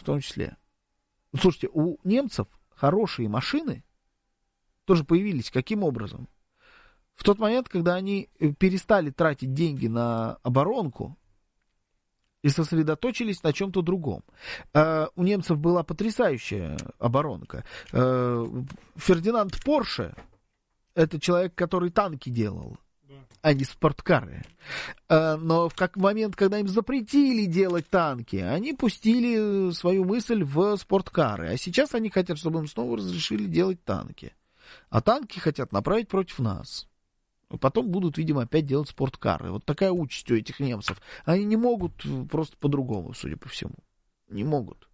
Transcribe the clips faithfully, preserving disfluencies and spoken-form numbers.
в том числе. Слушайте, у немцев хорошие машины тоже появились. Каким образом? В тот момент, когда они перестали тратить деньги на оборонку и сосредоточились на чем-то другом. Uh, у немцев была потрясающая оборонка. Uh, Фердинанд Порше — это человек, который танки делал, да, а не спорткары. Uh, но в как момент, когда им запретили делать танки, они пустили свою мысль в спорткары. А сейчас они хотят, чтобы им снова разрешили делать танки. А танки хотят направить против нас. Потом будут, видимо, опять делать спорткары. Вот такая участь у этих немцев. Они не могут просто по-другому, судя по всему. Не могут.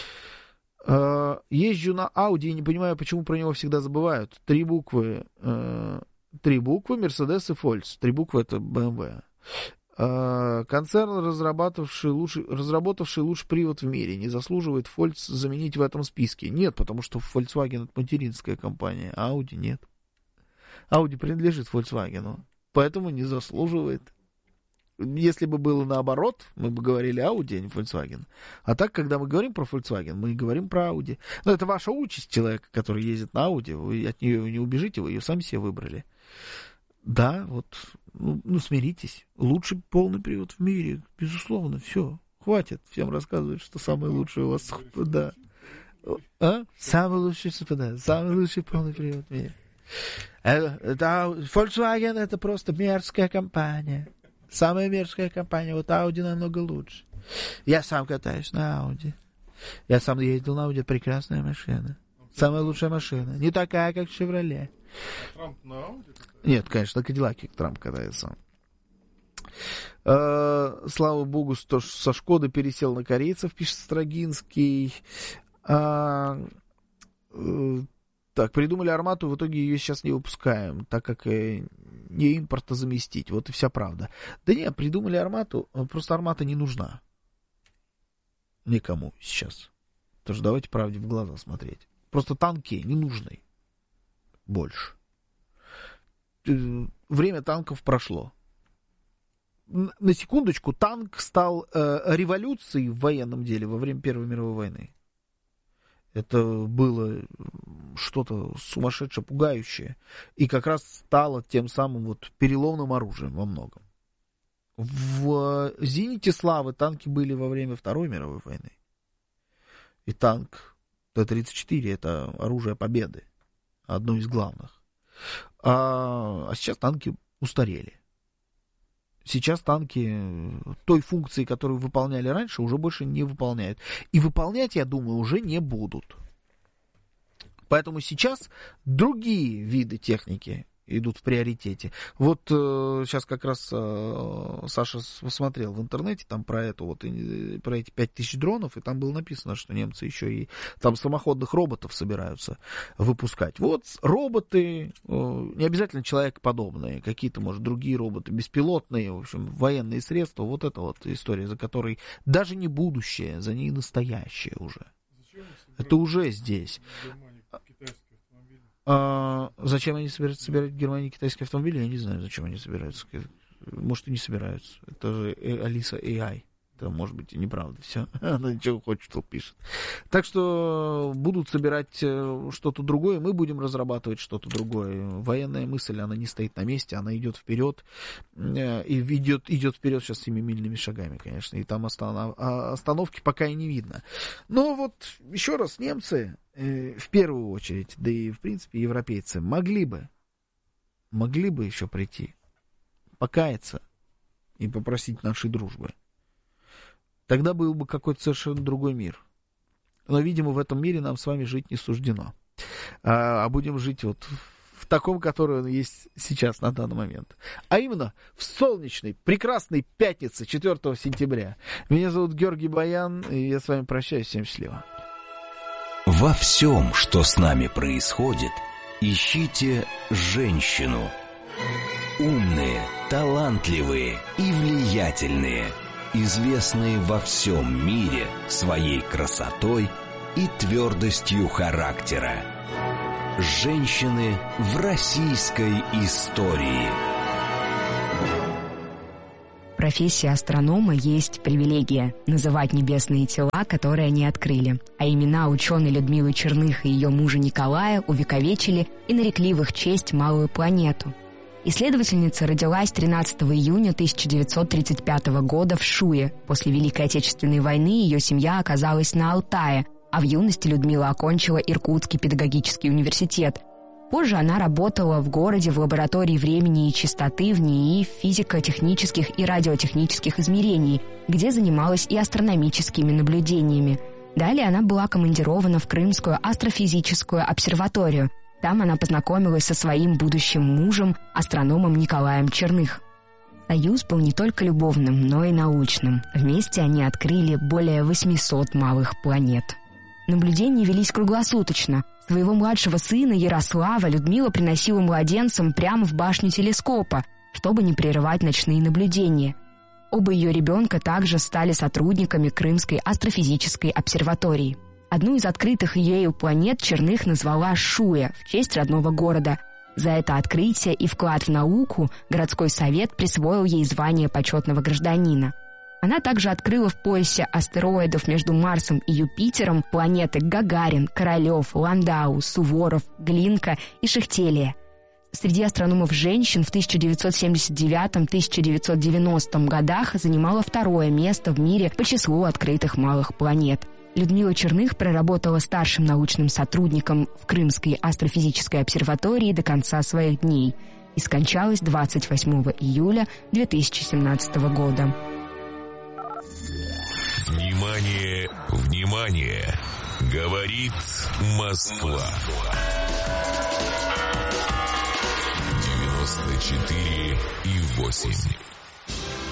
Езжу на Audi и не понимаю, почему про него всегда забывают. Три буквы. Три буквы Mercedes и Volks. Три буквы — это бэ эм вэ. Концерн, разработавший лучший, разработавший лучший привод в мире, не заслуживает Volks заменить в этом списке. Нет, потому что Volkswagen — это материнская компания, а Audi нет. Audi принадлежит Volkswagen, поэтому не заслуживает. Если бы было наоборот, мы бы говорили Audi, а не Volkswagen. А так, когда мы говорим про Volkswagen, мы говорим про Audi. Но это ваша участь человека, который ездит на Audi. Вы от нее не убежите, вы ее сами себе выбрали. Да, вот, ну, ну смиритесь. Лучший полный привод в мире, безусловно, все. Хватит всем рассказывать, что самое лучшее у вас. Да. А? Самый лучший, да, самый лучший полный привод в мире. Это, это, Volkswagen — это просто мерзкая компания. Самая мерзкая компания. Вот Audi намного лучше. Я сам катаюсь на Audi. Я сам ездил на Audi. Прекрасная машина. Самая лучшая машина. Не такая, как Chevrolet. Трамп на Audi? Нет, конечно, на Кадиллаке Трамп катается. Э, слава богу, что со Шкоды пересел на корейцев, пишет Строгинский. Э, э, Так, придумали Армату, в итоге ее сейчас не выпускаем, так как э, не импорта заместить. Вот и вся правда. Да не, придумали Армату, просто Армата не нужна никому сейчас. Потому что давайте правде в глаза смотреть. Просто танки не нужны больше. Время танков прошло. На секундочку, танк стал э, революцией в военном деле во время Первой мировой войны. Это было что-то сумасшедшее, пугающее. И как раз стало тем самым вот переломным оружием во многом. В зените славы танки были во время Второй мировой войны. И танк Т тридцать четыре — это оружие победы. Одно из главных. А, а сейчас танки устарели. Сейчас танки той функции, которую выполняли раньше, уже больше не выполняют. И выполнять, я думаю, уже не будут. Поэтому сейчас другие виды техники идут в приоритете. Вот э, сейчас как раз э, Саша посмотрел в интернете там про это вот, и, про эти пять тысяч дронов, и там было написано, что немцы еще и там самоходных роботов собираются выпускать. Вот роботы, э, не обязательно человекоподобные, какие-то, может, другие роботы, беспилотные, в общем, военные средства. Вот это вот история, за которой даже не будущее, за ней настоящее уже. Это уже здесь. А, зачем они собираются собирать в Германии китайские автомобили? Я не знаю, зачем они собираются. Может, и не собираются. Это же Алиса эй ай. Это, может быть, и неправда все. Она ничего хочет, что пишет. Так что будут собирать что-то другое, мы будем разрабатывать что-то другое. Военная мысль, она не стоит на месте, она идет вперед. И идет, идет вперед сейчас семимильными шагами, конечно. И там останов... остановки пока и не видно. Но вот, еще раз, немцы, в первую очередь, да и, в принципе, европейцы, могли бы, могли бы еще прийти, покаяться и попросить нашей дружбы. Тогда был бы какой-то совершенно другой мир. Но, видимо, в этом мире нам с вами жить не суждено. А, а будем жить вот в таком, который он есть сейчас, на данный момент. А именно, в солнечной, прекрасной пятнице, четвёртого сентября. Меня зовут Георгий Баян, и я с вами прощаюсь. Всем счастливо. Во всем, что с нами происходит, ищите женщину. Умные, талантливые и влиятельные, известные во всем мире своей красотой и твердостью характера. Женщины в российской истории. профессии астронома есть привилегия – называть небесные тела, которые они открыли. А имена ученой Людмилы Черных и ее мужа Николая увековечили и нарекли в их честь малую планету. Исследовательница родилась тринадцатого июня тысяча девятьсот тридцать пятого года в Шуе. После Великой Отечественной войны ее семья оказалась на Алтае, а в юности Людмила окончила Иркутский педагогический университет. Позже она работала в городе в лаборатории времени и частоты в НИИ физико-технических и радиотехнических измерений, где занималась и астрономическими наблюдениями. Далее она была командирована в Крымскую астрофизическую обсерваторию. Там она познакомилась со своим будущим мужем, астрономом Николаем Черных. Союз был не только любовным, но и научным. Вместе они открыли более восьмисот малых планет. Наблюдения велись круглосуточно. Своего младшего сына Ярослава Людмила приносила младенцам прямо в башню телескопа, чтобы не прерывать ночные наблюдения. Оба ее ребенка также стали сотрудниками Крымской астрофизической обсерватории. Одну из открытых ею планет Черных назвала Шуя в честь родного города. За это открытие и вклад в науку городской совет присвоил ей звание почетного гражданина. Она также открыла в поясе астероидов между Марсом и Юпитером планеты Гагарин, Королев, Ландау, Суворов, Глинка и Шехтелия. Среди астрономов-женщин в тысяча девятьсот семьдесят девятом — тысяча девятьсот девяностом годах занимала второе место в мире по числу открытых малых планет. Людмила Черных проработала старшим научным сотрудником в Крымской астрофизической обсерватории до конца своих дней и скончалась двадцать восьмого июля две тысячи семнадцатого года. Внимание, внимание! Говорит Москва. девяносто четыре и восемь.